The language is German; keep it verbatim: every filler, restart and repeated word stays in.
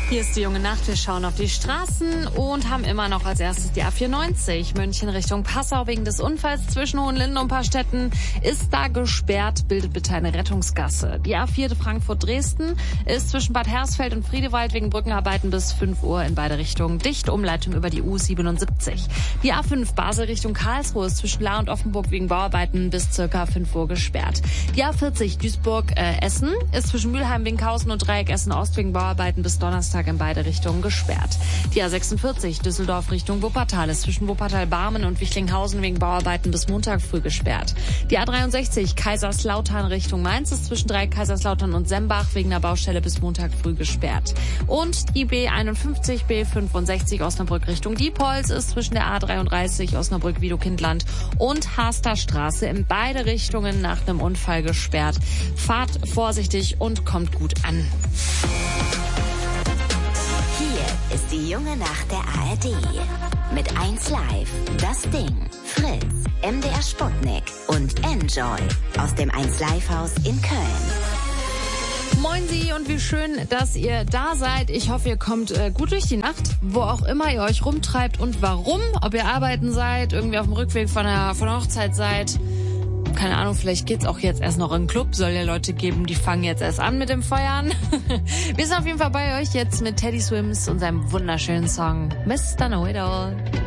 Hier ist die junge Nacht. Wir schauen auf die Straßen und haben immer noch als erstes die A vierundneunzig. München Richtung Passau wegen des Unfalls zwischen Hohenlinden und Paarstetten ist da gesperrt. Bildet bitte eine Rettungsgasse. Die A vier Frankfurt-Dresden ist zwischen Bad Hersfeld und Friedewald wegen Brückenarbeiten bis fünf Uhr in beide Richtungen dicht. Umleitung über die U siebenundsiebzig. Die A fünf Basel Richtung Karlsruhe ist zwischen Lahr und Offenburg wegen Bauarbeiten bis circa fünf Uhr gesperrt. Die A vierzig Duisburg-Essen äh, ist zwischen Mülheim-Winkhausen und Dreieck Essen-Ost wegen Bauarbeiten bis Donnerstag in beide Richtungen gesperrt. Die A sechsundvierzig Düsseldorf Richtung Wuppertal ist zwischen Wuppertal-Barmen und Wichlinghausen wegen Bauarbeiten bis Montag früh gesperrt. Die A dreiundsechzig Kaiserslautern Richtung Mainz ist zwischen Dreieck Kaiserslautern und Sembach wegen einer Baustelle bis Montag früh gesperrt. Und die B einundfünfzig B fünfundsechzig Osnabrück Richtung Diepholz ist zwischen der A dreiunddreißig Osnabrück-Wiedokindland und Harster Straße in beide Richtungen nach einem Unfall gesperrt. Fahrt vorsichtig und kommt gut an. Ist die junge Nacht der A R D. Mit eins Live, das Ding, Fritz, M D R Sputnik und Enjoy aus dem eins Live Haus in Köln. Moin Sie und wie schön, dass ihr da seid. Ich hoffe, ihr kommt äh, gut durch die Nacht, wo auch immer ihr euch rumtreibt und warum. Ob ihr arbeiten seid, irgendwie auf dem Rückweg von der, von der Hochzeit seid. Keine Ahnung, vielleicht geht's auch jetzt erst noch in den Club. Soll ja Leute geben, die fangen jetzt erst an mit dem Feuern. Wir sind auf jeden Fall bei euch jetzt mit Teddy Swims und seinem wunderschönen Song Mister Know It All.